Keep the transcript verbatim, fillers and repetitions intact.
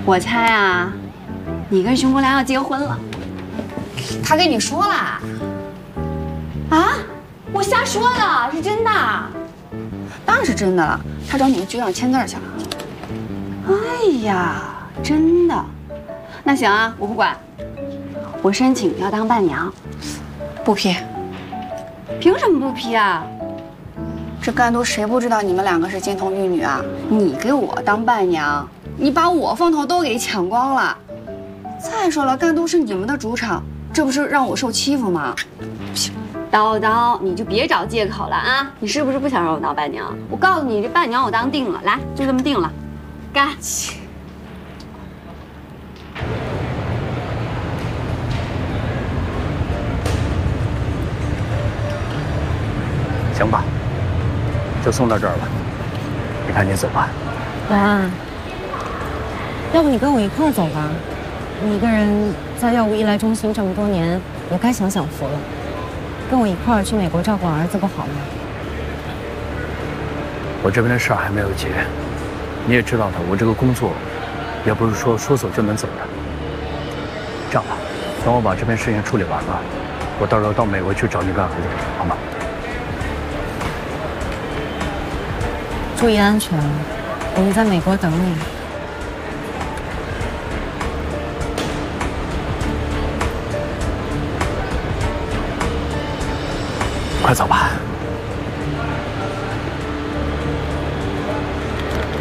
我猜啊，你跟熊国良要结婚了。 他跟你说啦？ 啊？我瞎说的，是真的。 当然是真的了。他找你们局长签字去了。 哎呀，真的。那行啊，我不管。我申请要当伴娘。 不批。 凭什么不批啊？ 这干都谁不知道你们两个是金童玉女啊？你给我当伴娘，你把我风头都给抢光了。再说了，干都是你们的主场，这不是让我受欺负吗？不行， 叨叨，你就别找借口了啊！你是不是不想让我当伴娘？我告诉你，这伴娘我当定了，来，就这么定了，干！ 行吧，就送到这儿了。你赶紧走吧。 老安，要不你跟我一块儿走吧？你一个人在药物依赖中心这么多年，也该享享福了。跟我一块儿去美国照顾儿子不好吗？ 我这边的事儿还没有结，你也知道的，我这个工作也不是说说走就能走的。这样吧，等我把这边事情处理完了，我到时候到美国去找你跟儿子，好吗？ 注意安全，我们在美国等你。 快走吧。